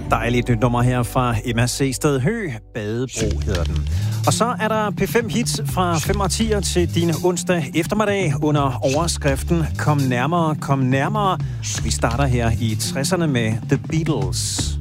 Dejligt nyt nummer her fra Emma Seested Høgh. Badebro hedder den. Og så er der P5 hits fra 5 og 10'er til din onsdag eftermiddag under overskriften Kom nærmere, kom nærmere. Vi starter her i 60'erne med The Beatles.